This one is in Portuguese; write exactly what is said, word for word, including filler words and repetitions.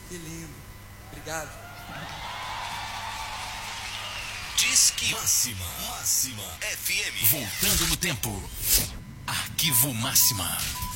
Que lindo. Obrigado. Disque Máxima. Máxima F M. Voltando no tempo. Arquivo Máxima.